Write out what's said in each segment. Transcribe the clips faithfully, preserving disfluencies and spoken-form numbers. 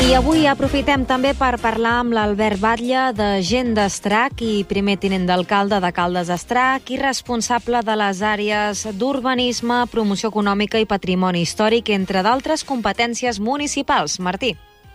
I avui aprofitem també per parlar amb l'Albert Batlle, de Gent d'Estrac i primer tinent d'alcalde de Caldes d'Estrac i responsable de les àrees d'urbanisme, promoció econòmica i patrimoni històric, entre d'altres competències municipals. Martí.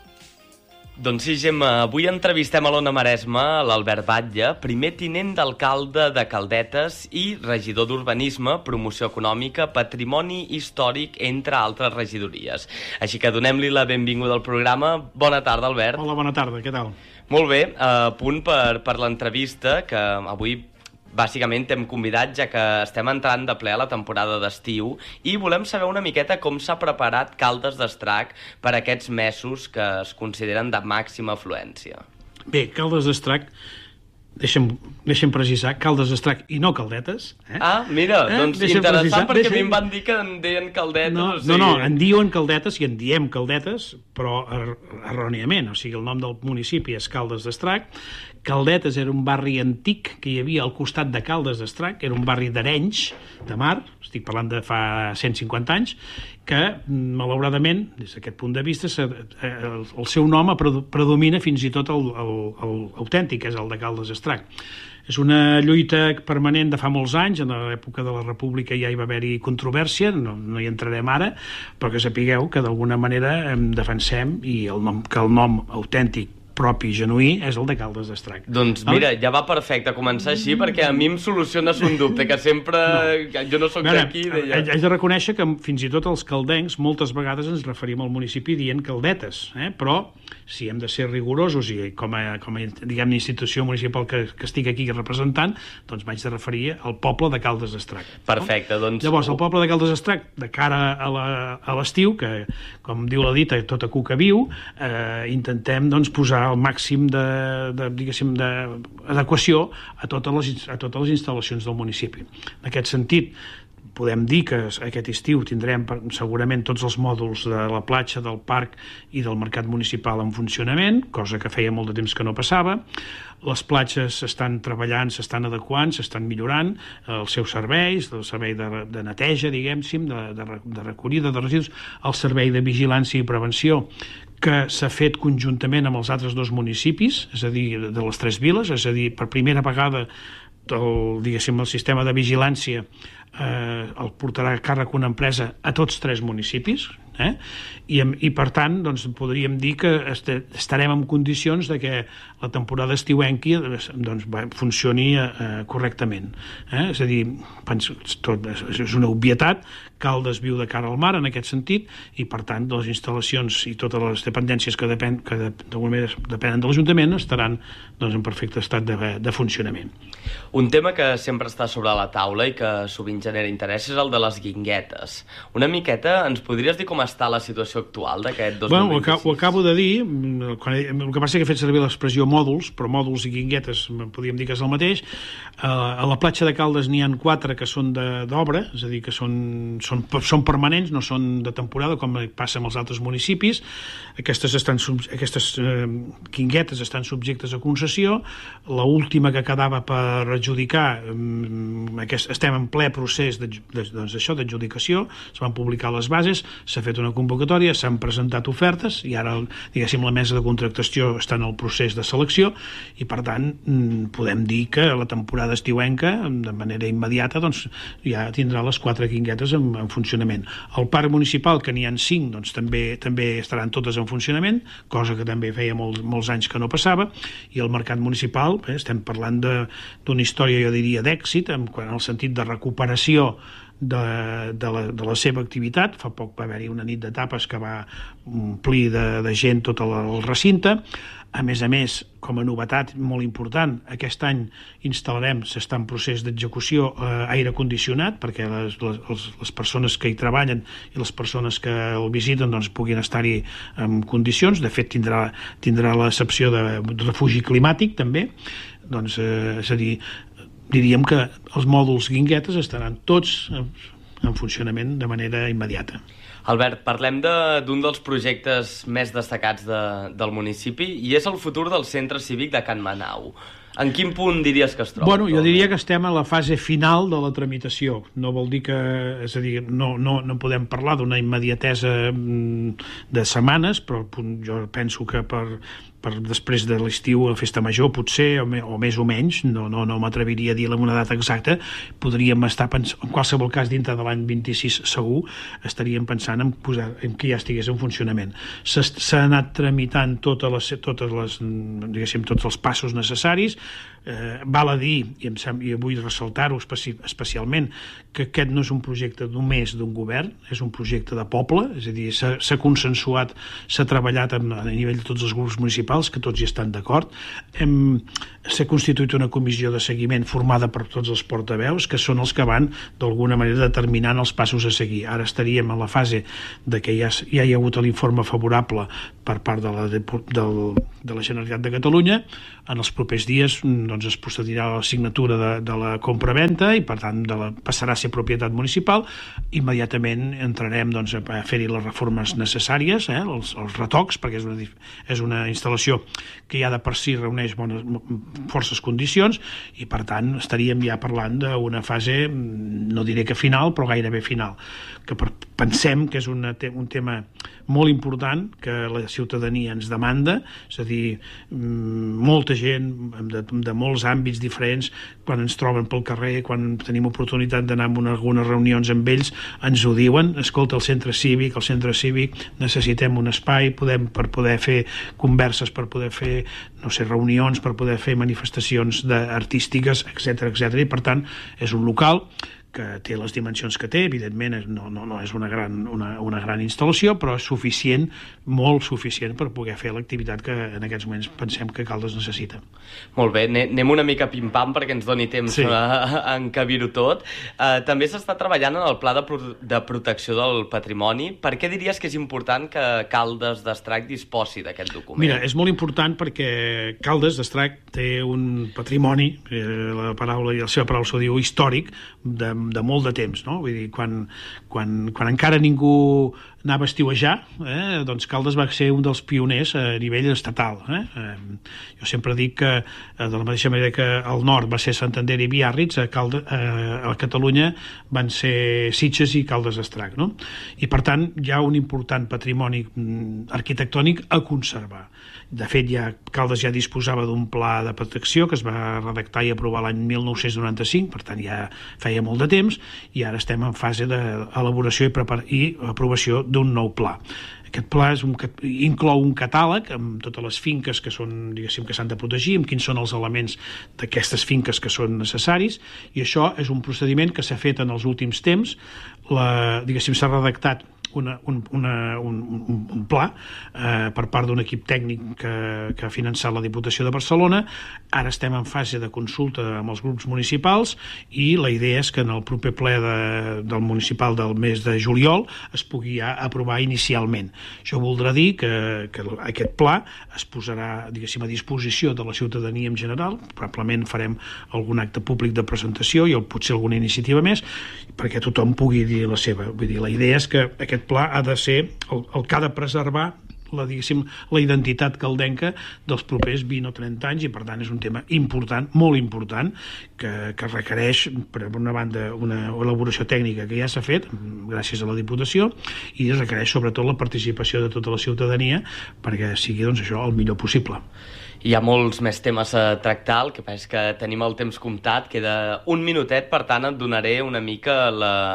Doncs sí, Gemma, avui entrevistem a l'Ona Maresme l'Albert Batlle, primer tinent d'alcalde de Caldetes i regidor d'Urbanisme, Promoció Econòmica, Patrimoni Històric, entre altres regidories. Així que donem-li la benvinguda al programa. Bona tarda, Albert. Hola, bona tarda, què tal? Molt bé, a punt per, per l'entrevista, que avui bàsicament t'hem convidat, ja que estem entrant de ple a la temporada d'estiu i volem saber una miqueta com s'ha preparat Caldes d'Estrac per aquests mesos que es consideren de màxima afluència. Bé, Caldes d'Estrac, deixa'm, deixa'm precisar, Caldes d'Estrac i no Caldetes. Eh? Ah, mira, eh? doncs deixa'm interessant, precisar, perquè deixa'm... a mi em van dir que en deien Caldetes. No, o sigui... no, no, en diuen Caldetes i en diem Caldetes, però er erròniament, o sigui, el nom del municipi és Caldes d'Estrac. Caldetes era un barri antic que hi havia al costat de Caldes d'Estrac, era un barri d'Arenys, de mar, estic parlant de fa cent cinquanta anys, que, malauradament, des d'aquest punt de vista, el, el seu nom predomina fins i tot el, el, el autèntic, que és el de Caldes d'Estrac. És una lluita permanent de fa molts anys, en l'època de la República ja hi va haver-hi controvèrsia, no, no hi entrarem ara, però que sapigueu que d'alguna manera em defensem i el nom, que el nom autèntic propi, genuí, és el de Caldes d'Estrac. Doncs mira, ja va perfecte començar així, perquè a mi em soluciones un dubte, que sempre... No. Jo no sóc d'aquí. Deia... Haig de reconèixer que fins i tot els caldencs moltes vegades ens referim al municipi dient Caldetes, eh? Però si hem de ser rigorosos i com a, com a diguem, institució municipal que, que estic aquí representant, doncs m'haig de referir al poble de Caldes d'Estrac. Perfecte, doncs... Llavors, el poble de Caldes d'Estrac, de cara a l'estiu, que, com diu la dita, tota cuca viu, eh, intentem, doncs, posar el màxim de, de diguéssim, d'adequació a totes les, a totes les instal·lacions del municipi. En aquest sentit, podem dir que aquest estiu tindrem segurament tots els mòduls de la platja, del parc i del mercat municipal en funcionament, cosa que feia molt de temps que no passava. Les platges s'estan treballant, s'estan adequant, s'estan millorant els seus serveis, el servei de, de neteja, diguem-sim, de, de, de recollida de residus, el servei de vigilància i prevenció, que s'ha fet conjuntament amb els altres dos municipis, és a dir, de les tres viles, és a dir, per primera vegada el, diguéssim, el sistema de vigilància eh, el portarà a càrrec una empresa a tots tres municipis, eh? I, i per tant doncs, podríem dir que est estarem en condicions de que la temporada estiuenca doncs, funcioni eh, correctament, eh? És a dir, penso, tot, és una obvietat, Caldes viu de cara al mar en aquest sentit i per tant les instal·lacions i totes les dependències que, depèn, que de, manera depenen de l'Ajuntament estaran doncs, en perfecte estat de, de funcionament. Un tema que sempre està sobre la taula i que sovint genera interès és el de les guinguetes. Una miqueta ens podries dir com està la situació actual d'aquest dos mil vint-i-sis? Bueno, ho acabo de dir, quan, el que passa és que he fet servir l'expressió mòduls, però mòduls i guinguetes podríem dir que és el mateix. A la platja de Caldes n'hi ha quatre que són d'obra, és a dir, que són, són, són permanents, no són de temporada, com passa amb els altres municipis. Aquestes, estan, aquestes eh, guinguetes estan subjectes a concessió. L'última que quedava per adjudicar, eh, aquest, estem en ple procés d'adjudicació, es van publicar les bases, s'ha fet una convocatòria, s'han presentat ofertes i ara, diguéssim, la mesa de contractació està en el procés de selecció i, per tant, podem dir que la temporada estiuenca, de manera immediata, doncs, ja tindrà les quatre guinguetes en, en funcionament. El parc municipal, que n'hi ha cinc, doncs, també, també estaran totes en funcionament, cosa que també feia molts, molts anys que no passava, i el mercat municipal, eh, estem parlant d'una història, jo diria, d'èxit, en, en el sentit de recuperació De, de, la, de la seva activitat. Fa poc va haver-hi una nit de tapes que va omplir de, de gent tot el, el recinte. A més a més, com a novetat molt important, aquest any instal·larem, s'està en procés d'execució, eh, aire condicionat, perquè les, les, les persones que hi treballen i les persones que el visiten doncs, puguin estar-hi en condicions. De fet, tindrà, tindrà l'excepció de, de refugi climàtic, també. Doncs, eh, és a dir, diríem que els mòduls guinguetes estaran tots en funcionament de manera immediata. Albert, parlem d'un de, dels projectes més destacats de, del municipi i és el futur del centre cívic de Can Manau. En quin punt diries que es troba? Bueno, jo diria que estem a la fase final de la tramitació. No vol dir que... És a dir, no, no, no podem parlar d'una immediatesa de setmanes, però jo penso que per... per després de l'estiu a Festa Major, potser, o, me, o més o menys, no, no, no m'atreviria a dir una data exacta, podríem estar pensant, en qualsevol cas dintre de l'any vint-i-sis segur, estaríem pensant en, posar, en que ja estigués en funcionament. S'ha anat tramitant totes les, totes les, diguéssim, tots els passos necessaris. Eh, val a dir, i, em sem, i vull ressaltar-ho especi, especialment, que aquest no és un projecte només d'un govern, és un projecte de poble, és a dir, s'ha consensuat, s'ha treballat a, a nivell de tots els grups municipals, que tots hi estan d'acord. S'ha constituït una comissió de seguiment formada per tots els portaveus, que són els que van, d'alguna manera, determinant els passos a seguir. Ara estaríem en la fase de que ja, ja hi ha hagut l'informe favorable per part de la, de, del, de la Generalitat de Catalunya. En els propers dies doncs, es procedirà a la signatura de, de la compra-venta i, per tant, de la, passarà a ser propietat municipal. Immediatament entrarem doncs, a fer-hi les reformes necessàries, eh, els, els retocs, perquè és una, és una instal·lació que ja de per si reuneix bones, forces condicions i, per tant, estaríem ja parlant d'una fase, no diré que final, però gairebé final, que per, pensem que és una, un tema molt important que la ciutadania ens demanda, és a dir, molta gent de, de molts àmbits diferents, quan ens troben pel carrer, quan tenim oportunitat d'anar a algunes reunions amb ells, ens ho diuen, escolta, el centre cívic, el centre cívic, necessitem un espai podem, per poder fer converses, per poder fer, no sé, reunions, per poder fer manifestacions artístiques, etcètera, etcètera, i per tant és un local que té les dimensions que té, evidentment no, no, no és una gran, una, una gran instal·lació, però és suficient, molt suficient per poder fer l'activitat que en aquests moments pensem que Caldes necessita. Molt bé, anem una mica pim-pam perquè ens doni temps sí. a, a encabir-ho tot. Uh, també s'està treballant en el Pla de, pro de Protecció del Patrimoni. Per què diries que és important que Caldes d'Estrac disposi d'aquest document? Mira, és molt important perquè Caldes d'Estrac té un patrimoni, eh, la paraula i la seva paraula s'ho diu, històric, de de molt de temps, no? Vull dir, quan, quan, quan encara ningú anava a estiuejar, eh, doncs Caldes va ser un dels pioners a nivell estatal. Eh? Eh, jo sempre dic que, eh, de la mateixa manera que al nord va ser Santander i Biarritz, a, Caldes, eh, a Catalunya van ser Sitges i Caldes d'Estrac, no? I per tant hi ha un important patrimoni arquitectònic a conservar. De fet, ja, Caldes ja disposava d'un pla de protecció que es va redactar i aprovar l'any mil nou-cents noranta-cinc, per tant ja feia molt de temps, i ara estem en fase d'elaboració i, i aprovació d'un nou pla. Aquest pla és un, inclou un catàleg amb totes les finques que són, diguéssim, que s'han de protegir, amb quins són els elements d'aquestes finques que són necessaris, i això és un procediment que s'ha fet en els últims temps. La, diguéssim, s'ha redactat Una, un, una, un, un, un pla eh, per part d'un equip tècnic que, que ha finançat la Diputació de Barcelona. Ara estem en fase de consulta amb els grups municipals i la idea és que en el proper ple de, del municipal del mes de juliol es pugui ja aprovar inicialment. Això voldrà dir que, que aquest pla es posarà, diguéssim, a disposició de la ciutadania en general. Probablement farem algun acte públic de presentació i potser alguna iniciativa més perquè tothom pugui dir la seva. Vull dir, la idea és que aquest pla ha de ser el, el que ha de preservar la, la identitat caldenca dels propers vint o trenta anys, i per tant és un tema important, molt important, que, que requereix, per una banda, una elaboració tècnica que ja s'ha fet gràcies a la Diputació, i requereix sobretot la participació de tota la ciutadania perquè sigui, doncs, això el millor possible. Hi ha molts més temes a tractar, el que passa és que tenim el temps comptat, queda un minutet, per tant et donaré una mica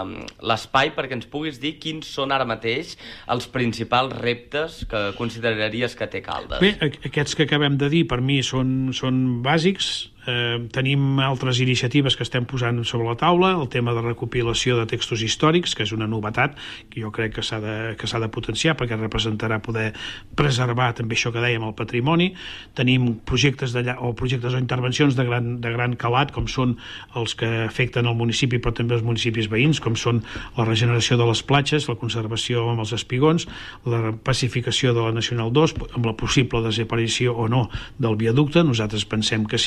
l'espai perquè ens puguis dir quins són ara mateix els principals reptes que consideraries que té Caldes. Bé, aquests que acabem de dir per mi són, són bàsics. Eh, tenim altres iniciatives que estem posant sobre la taula, el tema de recopilació de textos històrics, que és una novetat que jo crec que s'ha de, que s'ha de potenciar perquè representarà poder preservar també això que dèiem, el patrimoni. Tenim projectes de, o projectes o intervencions de gran, de gran calat, com són els que afecten el municipi però també els municipis veïns, com són la regeneració de les platges, la conservació amb els espigons, la pacificació de la Nacional dos, amb la possible desaparició o no del viaducte. Nosaltres pensem que sí,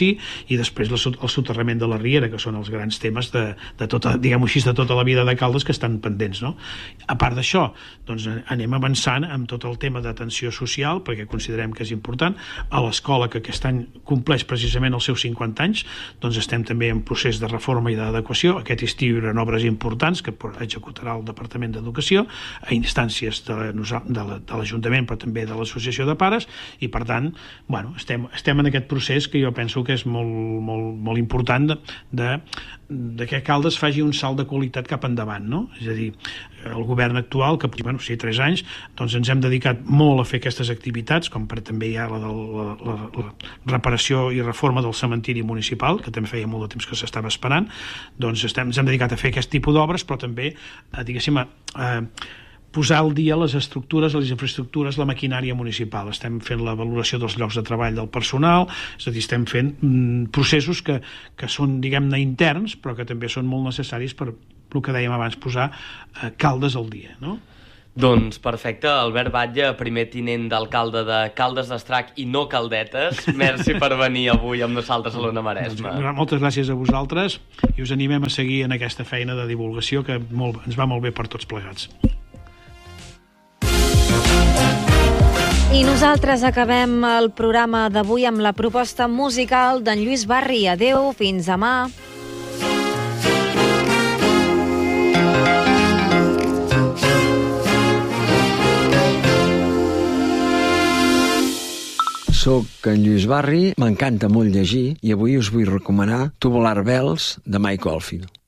i després el soterrament de la riera, que són els grans temes de, de tota, diguem-ho així, de tota la vida de Caldes que estan pendents, no? A part d'això, doncs anem avançant amb tot el tema d'atenció social, perquè considerem que és important. A l'escola, que aquest any compleix precisament els seus cinquanta anys, doncs estem també en procés de reforma i d'adequació. Aquest estiu hi haurà obres importants que executarà el Departament d'Educació a instàncies de, de, de l'Ajuntament, però també de l'Associació de Pares, i per tant, bueno, estem, estem en aquest procés que jo penso que és molt, molt, molt important de, de, de que Caldes faci un salt de qualitat cap endavant, no? És a dir, el govern actual, que bueno, sí, tres anys, doncs ens hem dedicat molt a fer aquestes activitats, com per també hi ha la, la, la, la reparació i reforma del cementiri municipal, que també feia molt de temps que s'estava esperant. Doncs estem, ens hem dedicat a fer aquest tipus d'obres, però també, a, diguéssim, a, a posar al dia les estructures, les infraestructures, la maquinària municipal. Estem fent la valoració dels llocs de treball del personal, és a dir, estem fent mm, processos que, que són, diguem-ne, interns, però que també són molt necessaris per el que dèiem abans, posar eh, Caldes al dia, no? Doncs perfecte, Albert Batlle, primer tinent d'alcalde de Caldes d'Estrac i no Caldetes, merci per venir avui amb nosaltres a l'Ona Maresma. Doncs, moltes gràcies a vosaltres i us animem a seguir en aquesta feina de divulgació que molt, ens va molt bé per tots plegats. I nosaltres acabem el programa d'avui amb la proposta musical d'en Lluís Barri. Adéu, fins demà. Soc en Lluís Barri, m'encanta molt llegir i avui us vull recomanar Tubular Bells de Mike Oldfield.